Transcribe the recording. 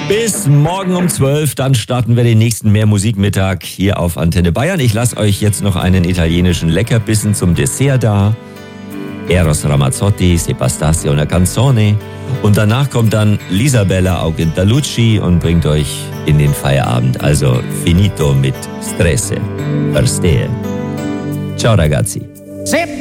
Bis morgen um 12, dann starten wir den nächsten Mehr-Musik-Mittag hier auf Antenne Bayern. Ich lasse euch jetzt noch einen italienischen Leckerbissen zum Dessert da. Eros Ramazzotti, Se bastasse una canzone. Und danach kommt dann Lisabella Augentalucci und bringt euch in den Feierabend. Also finito mit Stresse. Verstehe. Ciao ragazzi.